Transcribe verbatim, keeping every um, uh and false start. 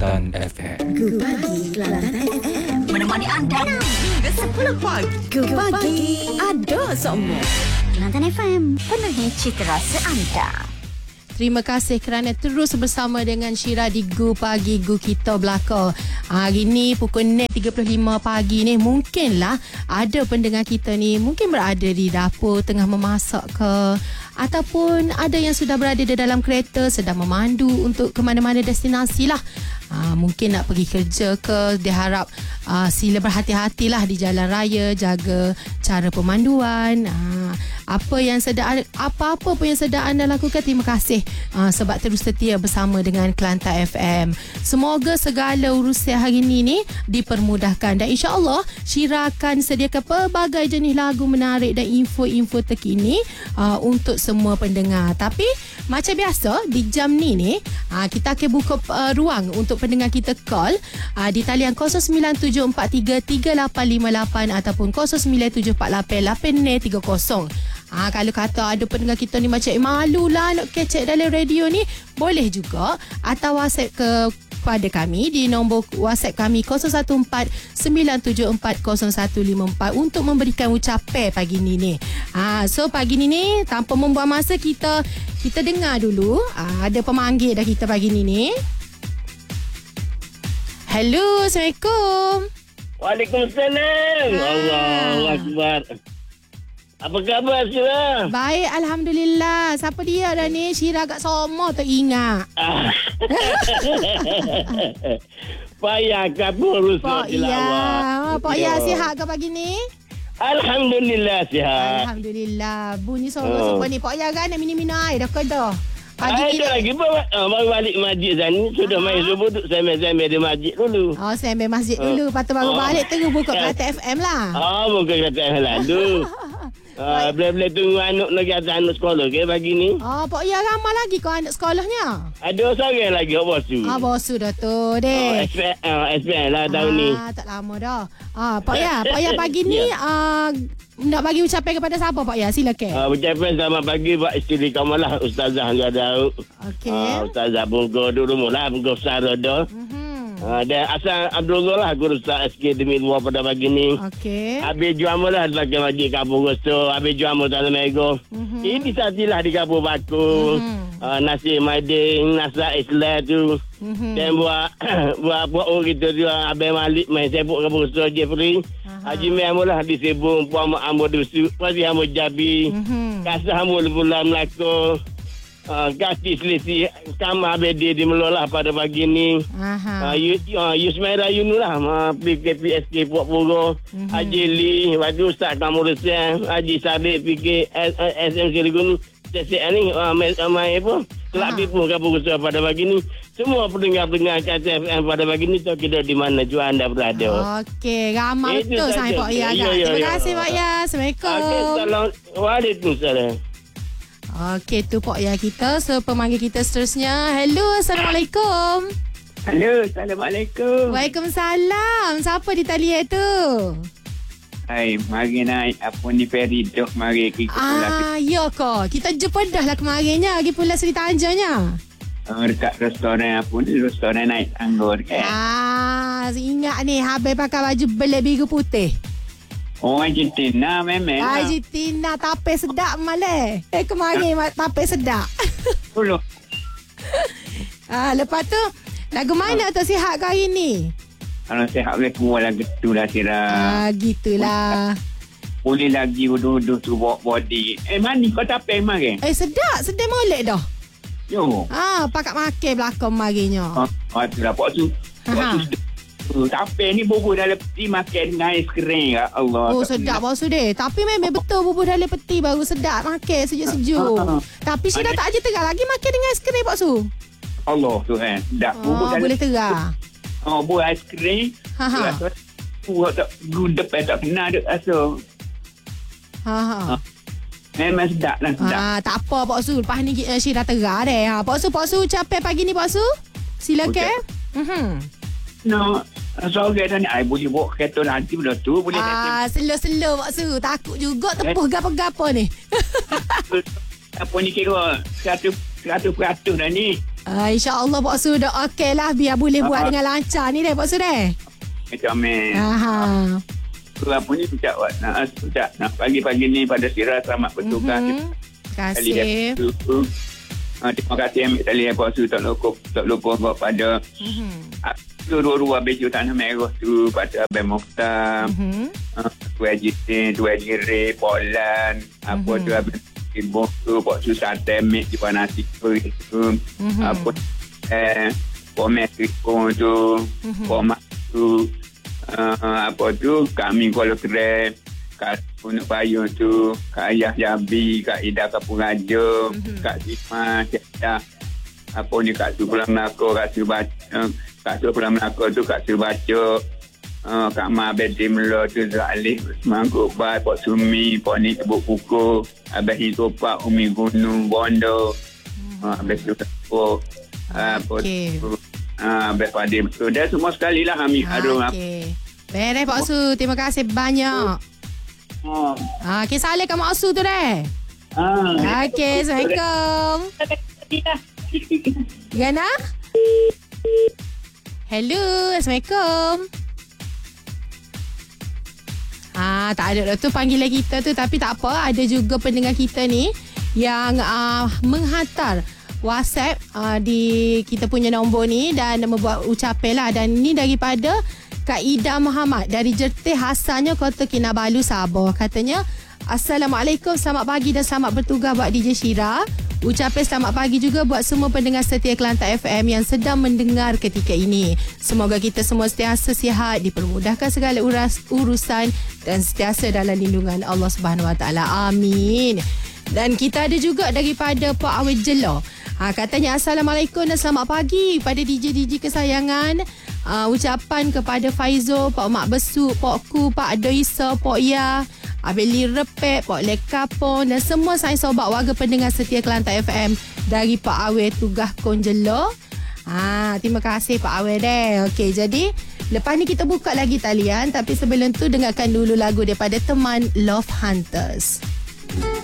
Kelantan F M. Go Pagi Kelantan F M. Menemani anda hingga sepuluh pagi. Go Pagi. Ada semua. Kelantan F M. Penuhi cita rasa anda. Terima kasih kerana terus bersama dengan Syira di Gu Pagi Gu Kita Belaka. Hari ni pukul enam tiga puluh lima pagi ni, mungkinlah ada pendengar kita ni mungkin berada di dapur tengah memasak ke, ataupun ada yang sudah berada di dalam kereta sedang memandu untuk ke mana-mana destinasi lah. Ha, mungkin nak pergi kerja ke. Dia harap uh, sila berhati-hatilah di jalan raya, jaga cara pemanduan. Ha, apa yang sedang, apa-apa pun yang sedang anda lakukan, terima kasih uh, sebab terus setia bersama dengan Kelantan F M. Semoga segala urusan hari ini ni dipermudahkan, dan insya-Allah Syira akan sediakan pelbagai jenis lagu menarik dan info-info terkini uh, untuk semua pendengar. Tapi macam biasa di jam ni ni uh, kita akan buka uh, ruang untuk pendengar kita call uh, di talian kosong sembilan tujuh empat tiga tiga lapan lima lapan ataupun kosong sembilan tujuh empat lapan lapan enam tiga kosong. Ha, kalau kata ada pendengar kita ni macam eh, malu lah nak kecek dalam radio ni, boleh juga atau WhatsApp ke pada kami di nombor WhatsApp kami kosong satu empat sembilan tujuh empat kosong satu lima empat untuk memberikan ucapan pagi ni ni. Ha, so pagi ni ni tanpa membuang masa, kita kita dengar dulu. Ha, ada pemanggil dah kita pagi ni ni. Hello, Assalamualaikum. Waalaikumsalam. Ah. Allahu Akbar. Apa khabar, Syira? Baik, Alhamdulillah. Siapa dia dah ni? Syira agak somo teringat. Ah. Payah kabur rusuk Pak Ya. Pak Ya sihat ke pagi ni? Alhamdulillah sihat. Alhamdulillah. Bunyi suara Oh. semua ni. Pak Ya kan nak minum-minum air dah ke dah? Pagi Pagi ni ada lagi baru, uh, baru balik masjid sana. Sudah Ah. main subuh duduk sembel-sembel di masjid dulu. Oh, sembel masjid Oh. dulu. Lepas tu baru Oh. balik terus buka Kelantan F M lah. Ah, bukan kata yang lalu. Ah, boleh-boleh tunggu anak lagi atas anak sekolah ke pagi ni. Oh, Pak Ya ramai lagi kau anak sekolahnya? Ada seorang lagi apa tu? Ah, bosu dah tu, Oh, dek. S P M, uh, S P M lah tahun ni. Ah, tak lama dah. Ah, Pak Ya, Pak Ya pagi ni Ya. ah, nak bagi ucapan kepada siapa Pak Ya? Silakan. Uh, ucapan selamat pagi buat isteri kamu lah, Ustazah Daud. Okey. Uh, Ustazah Bungko di rumah lah, Bungko Sara dah. Mhm. Uh, dan asal Abdullah lah, guru Ustaz S K demi luar pada pagi ni. Okey. Habis juamu lah sebagai majlis Kampung Rosso. Habis juamu dalam Mego. Mhm. Ini satilah di Kampung Baku. Mhm. Uh, nasi mading, nasa Islam tu. Mhm. Dan buat buat buat orang kita tu, Abang Malik main sebut Kampung Rosso Jeffrey. Aha. Haji Memu lah di Sebung, Puan Mak Ambo Dusu, Pasti Ambo Jabi. Mhm. Kasih Ambo Bulan Melaka. Uh, Kasih selisih Kama Abedi di Melolah pada pagi ni. Aha. Uh, uh, Yusmaira Yunus lah, uh, P K P S K Puak Pura, Mhm. Haji Lee, Wadu Ustaz Kamu Resian, Haji Sadiq P K S M Sirigun, C C N ni, uh, main apa? Kelab Ah. pun Kampung Rosso pada pagi ni. Semua pendengar-pendengar K T F M pada pagi ni, tahu kita di mana juga anda berada. Okey, ramai Itu betul saja. saya Pak Ya. Ya, kan? ya, Terima ya. kasih Pak Ya. Assalamualaikum. Okey, salam. Waalaikumsalam. Okey, tu Pak Ya kita. So, pemanggil kita seterusnya. Hello, Assalamualaikum. Halo, Assalamualaikum. Waalaikumsalam. Siapa di talian tu? Hai, mari naik apa ni ferry dok mari kita pulang Ah, ya ke? Kita jumpa dah lah kemarinnya. Lagi pula Seri Tanjungnya. uh, dekat restoran apa ni, restoran naik tangga dekat. Ah, ingat ni. Habis pakai baju belah biru putih. Oh, Argentina memang. Argentina tape sedap malah. Eh, kemarin ma- tape sedap. Tolong. Ah, lepas tu, lagu mana tu sihat kau hari ni? Kalau sihat boleh keluar lagi tu lah Sira. Ah, gitulah. Boleh lagi uduh-uduh tu bawa body. Eh, mani kau tapis mari? Eh, sedap. Sedap molek dah. Yo. Ah, pakat makan belakang marinya. Oh, oh tu lah. Pak tu. Pak Ha. tu. Uh, tapis ni bubur dalam peti makan dengan ais krim. Ya Allah. Oh, tak sedap pernah. bau sudah. Tapi memang betul bubur dalam peti baru sedap makan sejuk-sejuk. Ah, ah. Tapi Syira tak aja terang lagi makan dengan ais krim Pak Su. Allah tu kan. Dah bubur Oh, dalam boleh terang. Oh, buat ais krim. Ha, ha. Rasa buat tak gudep eh, tak pernah ada rasa. Ha ha. Ah. Memang sedap lah, sedap. Ah, tak apa Pak Su. Lepas ni uh, Syira terang deh. Ha, Pak Su, Pak Su ucapan pagi ni Pak Su. Silakan. Mhm. No, sore dah ni, I boleh bawa kereta nanti benda tu. Boleh Ah, slow-slow Pak Su. Takut juga tepuh gapo-gapo ni. kata, apa ni kira, seratus peratus dah ni. Uh, InsyaAllah Pak Su dah okey lah. Biar boleh buat Ah. dengan lancar ni deh Pak Su deh. Macam ni. Aha. Apa ni ucap awak nak ucap nak pagi-pagi ni pada Sira selamat bertugas. Mhm. Terima Kali kasih. itu. Uh, terima kasih ambil tali Pak Su tak lupa tak lupa kepada Mhm. seluruh baju tanah merah tu pada Abang Mokhtar, Mhm. uh, Tuan Jitin, Tuan Jire, Polan, apa Mhm. tu Abang Ibu tu, Pak Su Satemik di mana nasi tu, Mhm. apa eh, Pak Metriko tu, Mhm. Pak Mak tu, uh, apa tu, kami Kuala Kerem, Kak Punuk Bayu tu, Kak Ayah Jabi, Kak Ida Kapur Raja, Mhm. Kak Sima, Kak Ida, apa ni Kak Su Pulang Melaka, Kak Su Baca, Kak Su Pulang Melaka tu, Kak Su Baca, uh, Kak Ma Bedi Melo tu, Zalih, Semangkuk Bai, Pak Sumi, Pak Ni Tebuk Puku, Abah Hitopak, Umi Gunung, Bondo, uh, Abah Su Kapur, uh, apa Okey. tu, uh, Abah Padim tu, dan semua sekali lah kami harum. Okey. Beres Pak Su. Terima kasih banyak. Oh. Ah, okey, salam kat Mak Su tu deh. Ah. Okey, Assalamualaikum. Gana? Hello, Assalamualaikum. Ah, tak ada dah tu panggilan kita tu, tapi tak apa, ada juga pendengar kita ni yang uh, menghantar WhatsApp uh, di kita punya nombor ni dan membuat ucapan lah, dan ni daripada Kak Ida Muhammad dari Jertih asalnya Kota Kinabalu, Sabah. Katanya, Assalamualaikum, selamat pagi dan selamat bertugas buat D J Syira. Ucapan selamat pagi juga buat semua pendengar setia Kelantan F M yang sedang mendengar ketika ini. Semoga kita semua sentiasa sihat, dipermudahkan segala uras, urusan dan sentiasa dalam lindungan Allah Subhanahu Wa Taala. Amin. Dan kita ada juga daripada Pak Awet Jelo. Ha, katanya, Assalamualaikum dan selamat pagi pada D J-D J kesayangan. Uh, ucapan kepada Faizo, Pak Mak Besuk, Pak Ku, Pak Doisa, Pak Ya, Abeli Repek, Pak Lekapon dan semua saya sobat warga pendengar setia Kelantan F M dari Pak Awet Tugah Konjelo. Ha, terima kasih Pak Awet deh. Okey, jadi lepas ni kita buka lagi talian, tapi sebelum tu dengarkan dulu lagu daripada teman Love Hunters.